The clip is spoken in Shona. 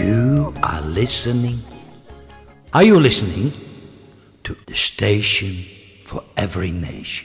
You are listening. Are you listening to the station for every nation?